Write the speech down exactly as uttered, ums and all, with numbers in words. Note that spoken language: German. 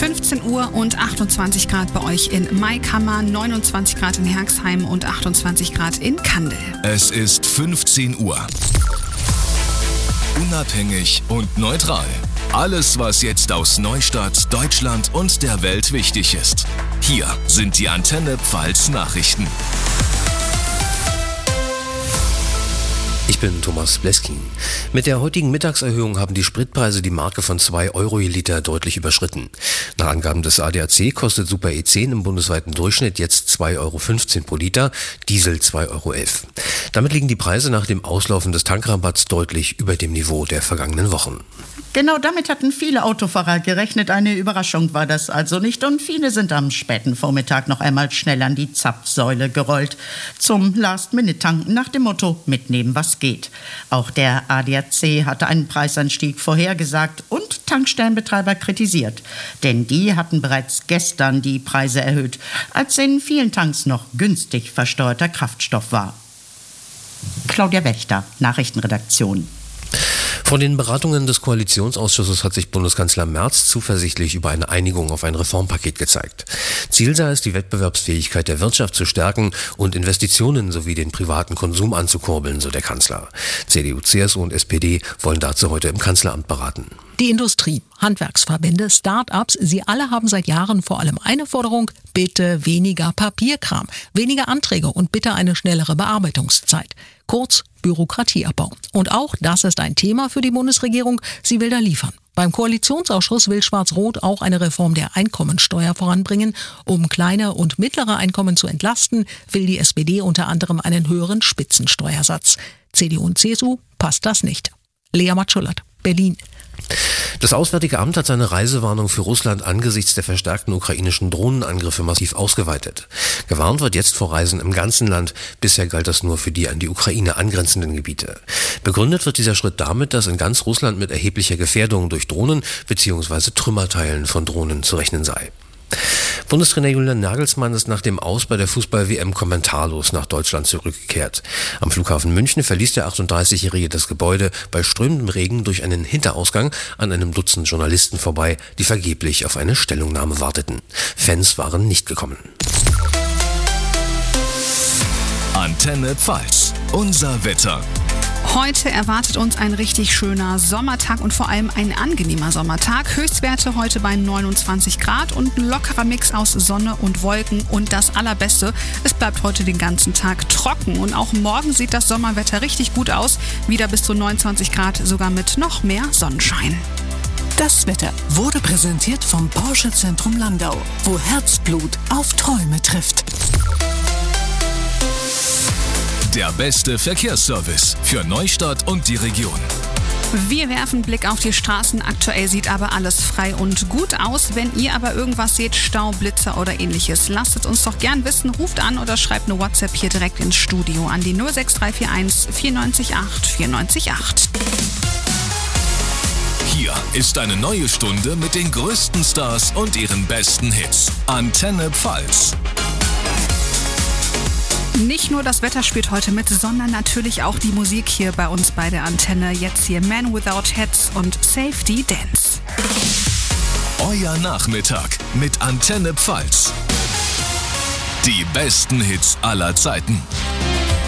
fünfzehn Uhr und achtundzwanzig Grad bei euch in Maikammer, neunundzwanzig Grad in Herxheim und achtundzwanzig Grad in Kandel. Es ist fünfzehn Uhr. Unabhängig und neutral. Alles, was jetzt aus Neustadt, Deutschland und der Welt wichtig ist. Hier sind die Antenne Pfalz Nachrichten. Ich bin Thomas Bleskin. Mit der heutigen Mittagserhöhung haben die Spritpreise die Marke von zwei Euro je Liter deutlich überschritten. Nach Angaben des A D A C kostet Super E zehn im bundesweiten Durchschnitt jetzt zwei Euro fünfzehn pro Liter, Diesel zwei Euro elf. Damit liegen die Preise nach dem Auslaufen des Tankrabatts deutlich über dem Niveau der vergangenen Wochen. Genau damit hatten viele Autofahrer gerechnet. Eine Überraschung war das also nicht. Und viele sind am späten Vormittag noch einmal schnell an die Zapfsäule gerollt. Zum Last-Minute-Tanken nach dem Motto, mitnehmen was geht. Auch der A D A C hatte einen Preisanstieg vorhergesagt und Tankstellenbetreiber kritisiert. Denn die hatten bereits gestern die Preise erhöht, als in vielen Tanks noch günstig versteuerter Kraftstoff war. Claudia Wächter, Nachrichtenredaktion. Von den Beratungen des Koalitionsausschusses hat sich Bundeskanzler Merz zuversichtlich über eine Einigung auf ein Reformpaket gezeigt. Ziel sei es, die Wettbewerbsfähigkeit der Wirtschaft zu stärken und Investitionen sowie den privaten Konsum anzukurbeln, so der Kanzler. C D U, C S U und S P D wollen dazu heute im Kanzleramt beraten. Die Industrie, Handwerksverbände, Start-ups, sie alle haben seit Jahren vor allem eine Forderung: bitte weniger Papierkram, weniger Anträge und bitte eine schnellere Bearbeitungszeit. Kurz Bürokratieabbau. Und auch das ist ein Thema für die Bundesregierung. Sie will da liefern. Beim Koalitionsausschuss will Schwarz-Rot auch eine Reform der Einkommensteuer voranbringen. Um kleine und mittlere Einkommen zu entlasten, will die S P D unter anderem einen höheren Spitzensteuersatz. C D U und C S U passt das nicht. Lea Matschullert, Berlin. Das Auswärtige Amt hat seine Reisewarnung für Russland angesichts der verstärkten ukrainischen Drohnenangriffe massiv ausgeweitet. Gewarnt wird jetzt vor Reisen im ganzen Land. Bisher galt das nur für die an die Ukraine angrenzenden Gebiete. Begründet wird dieser Schritt damit, dass in ganz Russland mit erheblicher Gefährdung durch Drohnen bzw. Trümmerteilen von Drohnen zu rechnen sei. Bundestrainer Julian Nagelsmann ist nach dem Aus bei der Fußball-W M kommentarlos nach Deutschland zurückgekehrt. Am Flughafen München verließ der achtunddreißigjährige das Gebäude bei strömendem Regen durch einen Hinterausgang an einem Dutzend Journalisten vorbei, die vergeblich auf eine Stellungnahme warteten. Fans waren nicht gekommen. Antenne Pfalz, unser Wetter. Heute erwartet uns ein richtig schöner Sommertag und vor allem ein angenehmer Sommertag. Höchstwerte heute bei neunundzwanzig Grad und ein lockerer Mix aus Sonne und Wolken. Und das Allerbeste, es bleibt heute den ganzen Tag trocken. Und auch morgen sieht das Sommerwetter richtig gut aus. Wieder bis zu neunundzwanzig Grad, sogar mit noch mehr Sonnenschein. Das Wetter wurde präsentiert vom Porsche Zentrum Landau, wo Herzblut auf Träume trifft. Der beste Verkehrsservice für Neustadt und die Region. Wir werfen einen Blick auf die Straßen. Aktuell sieht aber alles frei und gut aus. Wenn ihr aber irgendwas seht, Stau, Blitzer oder ähnliches, lasst es uns doch gern wissen. Ruft an oder schreibt eine WhatsApp hier direkt ins Studio an die null sechs drei vier eins vier neun acht vier neun acht. Hier ist eine neue Stunde mit den größten Stars und ihren besten Hits. Antenne Pfalz. Nicht nur das Wetter spielt heute mit, sondern natürlich auch die Musik hier bei uns bei der Antenne. Jetzt hier Man Without Hats und Safety Dance. Euer Nachmittag mit Antenne Pfalz. Die besten Hits aller Zeiten.